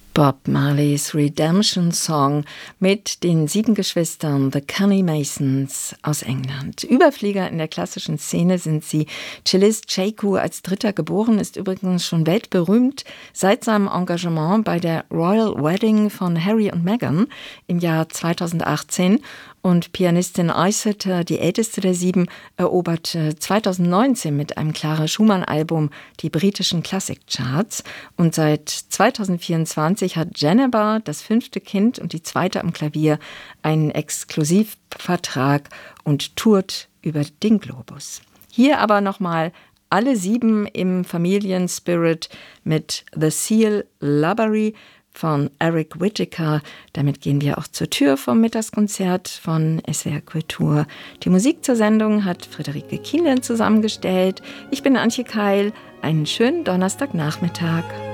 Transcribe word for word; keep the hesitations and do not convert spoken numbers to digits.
Bob Marleys Redemption Song mit den sieben Geschwistern The Cunny Masons aus England. Überflieger in der klassischen Szene sind sie. Cellist Ciku, als Dritter geboren, ist übrigens schon weltberühmt seit seinem Engagement bei der Royal Wedding von Harry und Meghan im Jahr zweitausendachtzehn. Und Pianistin Aysata, die älteste der sieben, eroberte zweitausendneunzehn mit einem Clara Schumann-Album die britischen Klassikcharts. Und seit zweitausendvierundzwanzig hat Jennifer, das fünfte Kind und die zweite am Klavier, einen Exklusivvertrag und tourt über den Globus. Hier aber nochmal alle sieben im Familienspirit mit The Seal Lubbery von Eric Whittaker. Damit gehen wir auch zur Tür vom Mittagskonzert von S W R Kultur. Die Musik zur Sendung hat Friederike Kienlen zusammengestellt. Ich bin Antje Keil. Einen schönen Donnerstagnachmittag.